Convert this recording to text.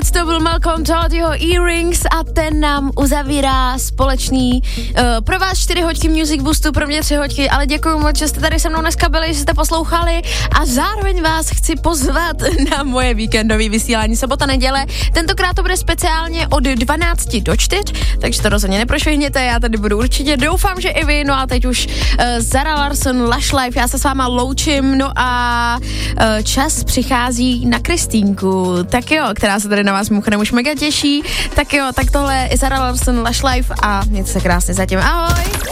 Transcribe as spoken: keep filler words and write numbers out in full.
Dance, to byl Malcolm Todd, jeho Earrings a ten nám uzavírá společný uh, pro vás čtyři hoďky Music Boostu, pro mě tři hoďky, ale děkuji moc, že jste tady se mnou dneska byli, že jste poslouchali a zároveň vás chci pozvat na moje víkendové vysílání sobota, neděle. Tentokrát to bude speciálně od dvanácti do čtyř, takže to rozhodně neprošvihněte, já tady budu určitě, doufám, že i vy, no a teď už uh, Zara Larsson, Lush Life, já se s váma loučím, no a uh, čas přichází na Kristýnku, tak jo, která se tady na vás mimochodem už mega těší, tak jo, tak tohle je Zara Larsson, Lush Life a mějte se krásně zatím, ahoj!